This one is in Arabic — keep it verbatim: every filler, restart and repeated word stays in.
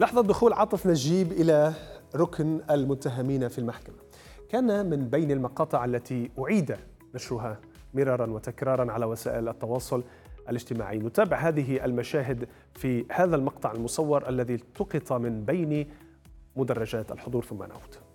لحظة دخول عاطف نجيب إلى ركن المتهمين في المحكمة كان من بين المقاطع التي أعيد نشرها مرارا وتكرارا على وسائل التواصل الاجتماعي. نتابع هذه المشاهد في هذا المقطع المصور الذي التقط من بين مدرجات الحضور ثم نعود.